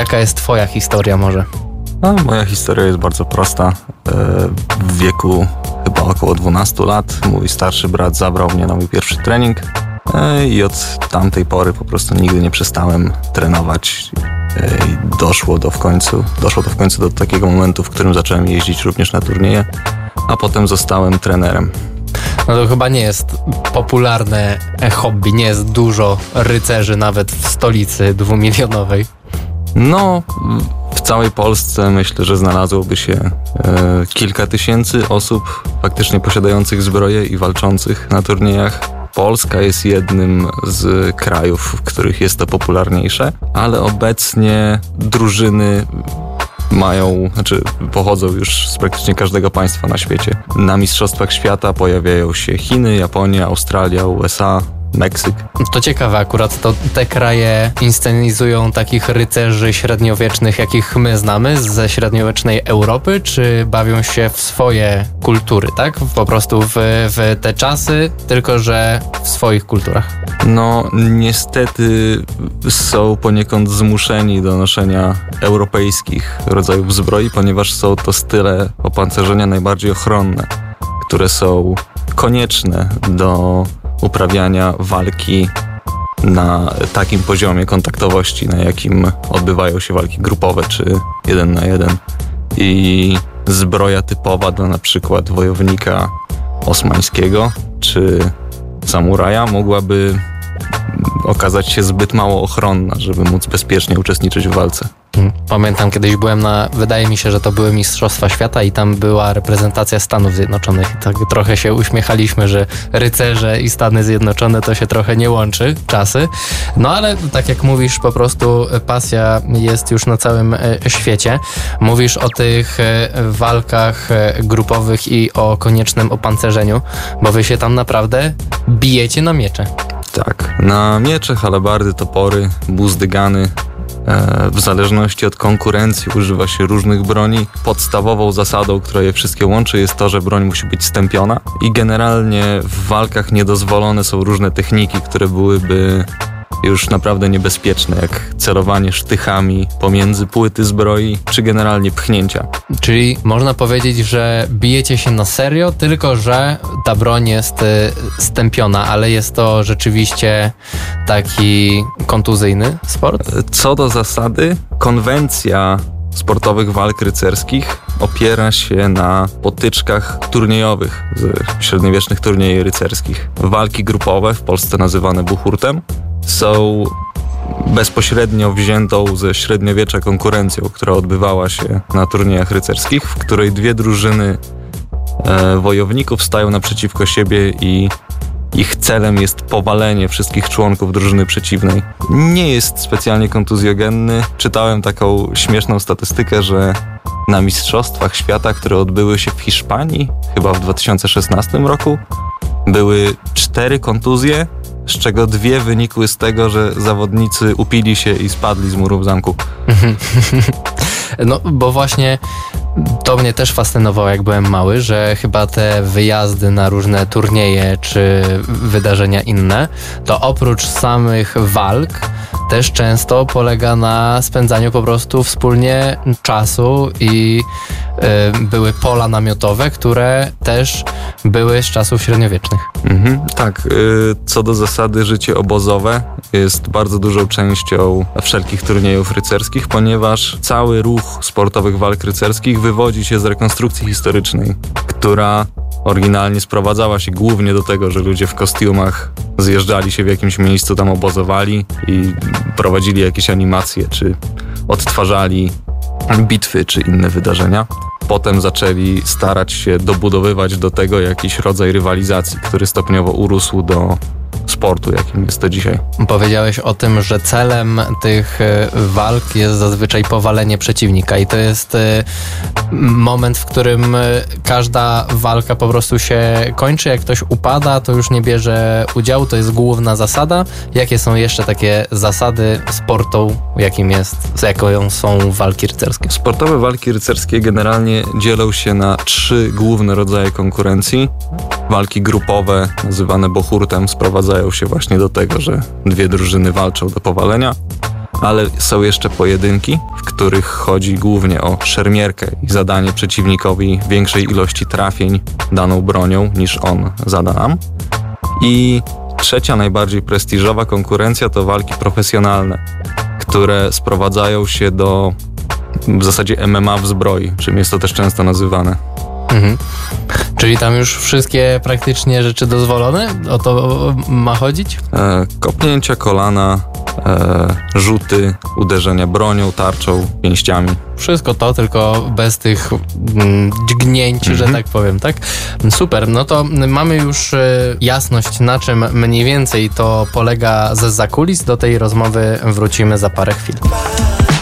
Jaka jest twoja historia może? Moja historia jest bardzo prosta. W wieku chyba około 12 lat mój starszy brat zabrał mnie na mój pierwszy trening i od tamtej pory po prostu nigdy nie przestałem trenować. I doszło to w końcu do takiego momentu, w którym zacząłem jeździć również na turnieje, a potem zostałem trenerem. No to chyba nie jest popularne hobby, nie jest dużo rycerzy nawet w stolicy 2-milionowej. No, w całej Polsce myślę, że znalazłoby się kilka tysięcy osób faktycznie posiadających zbroję i walczących na turniejach. Polska jest jednym z krajów, w których jest to popularniejsze, ale obecnie drużyny pochodzą już z praktycznie każdego państwa na świecie. Na Mistrzostwach Świata pojawiają się Chiny, Japonia, Australia, USA, Meksyk. To ciekawe akurat, to te kraje inscenizują takich rycerzy średniowiecznych, jakich my znamy ze średniowiecznej Europy, czy bawią się w swoje kultury, tak? Po prostu w te czasy, tylko że w swoich kulturach. No, niestety są poniekąd zmuszeni do noszenia europejskich rodzajów zbroi, ponieważ są to style opancerzenia najbardziej ochronne, które są konieczne do uprawiania walki na takim poziomie kontaktowości, na jakim odbywają się walki grupowe czy 1 na 1. I zbroja typowa dla na przykład wojownika osmańskiego czy samuraja mogłaby okazać się zbyt mało ochronna, żeby móc bezpiecznie uczestniczyć w walce. Pamiętam, kiedyś byłem wydaje mi się, że to były Mistrzostwa Świata i tam była reprezentacja Stanów Zjednoczonych. Tak trochę się uśmiechaliśmy, że rycerze i Stany Zjednoczone to się trochę nie łączy czasy. No ale tak jak mówisz, po prostu pasja jest już na całym świecie. Mówisz o tych walkach grupowych i o koniecznym opancerzeniu, bo wy się tam naprawdę bijecie na miecze. Tak, na miecze, halabardy, topory, buzdygany. W zależności od konkurencji używa się różnych broni. Podstawową zasadą, która je wszystkie łączy, jest to, że broń musi być stępiona i generalnie w walkach niedozwolone są różne techniki, które byłyby już naprawdę niebezpieczne, jak celowanie sztychami pomiędzy płyty zbroi, czy generalnie pchnięcia. Czyli można powiedzieć, że bijecie się na serio, tylko że ta broń jest stępiona, ale jest to rzeczywiście taki kontuzyjny sport? Co do zasady, konwencja sportowych walk rycerskich opiera się na potyczkach turniejowych z średniowiecznych turniejów rycerskich. Walki grupowe, w Polsce nazywane buchurtem, są bezpośrednio wziętą ze średniowiecza konkurencją, która odbywała się na turniejach rycerskich, w której dwie drużyny wojowników stają naprzeciwko siebie i ich celem jest powalenie wszystkich członków drużyny przeciwnej. Nie jest specjalnie kontuzjogenny. Czytałem taką śmieszną statystykę, że na Mistrzostwach Świata, które odbyły się w Hiszpanii, chyba w 2016 roku, były 4 kontuzje, z czego 2 wynikły z tego, że zawodnicy upili się i spadli z murów zamku. No, bo właśnie to mnie też fascynowało, jak byłem mały, że chyba te wyjazdy na różne turnieje czy wydarzenia inne, to oprócz samych walk też często polega na spędzaniu po prostu wspólnie czasu i były pola namiotowe, które też były z czasów średniowiecznych. Tak, co do zasady życie obozowe jest bardzo dużą częścią wszelkich turniejów rycerskich, ponieważ cały ruch sportowych walk rycerskich wywodzi się z rekonstrukcji historycznej, która oryginalnie sprowadzała się głównie do tego, że ludzie w kostiumach zjeżdżali się w jakimś miejscu, tam obozowali i prowadzili jakieś animacje, czy odtwarzali bitwy, czy inne wydarzenia. Potem zaczęli starać się dobudowywać do tego jakiś rodzaj rywalizacji, który stopniowo urósł do sportu, jakim jest to dzisiaj. Powiedziałeś o tym, że celem tych walk jest zazwyczaj powalenie przeciwnika i to jest moment, w którym każda walka po prostu się kończy. Jak ktoś upada, to już nie bierze udziału, to jest główna zasada. Jakie są jeszcze takie zasady sportu, jaką są walki rycerskie? Sportowe walki rycerskie generalnie dzielą się na 3 główne rodzaje konkurencji. Walki grupowe, nazywane bohurtem, sprowadzają się właśnie do tego, że 2 drużyny walczą do powalenia. ale są jeszcze pojedynki, w których chodzi głównie o szermierkę i zadanie przeciwnikowi większej ilości trafień daną bronią niż on zada nam. I trzecia, najbardziej prestiżowa konkurencja to walki profesjonalne, które sprowadzają się do w zasadzie MMA w zbroi, czym jest to też często nazywane. Mhm. Czyli tam już wszystkie praktycznie rzeczy dozwolone? O to ma chodzić? Kopnięcia, kolana, rzuty, uderzenia bronią, tarczą, pięściami. Wszystko to, tylko bez tych dźgnięć, że tak powiem, tak? Super, no to mamy już jasność, na czym mniej więcej to polega zza kulis. Do tej rozmowy wrócimy za parę chwil.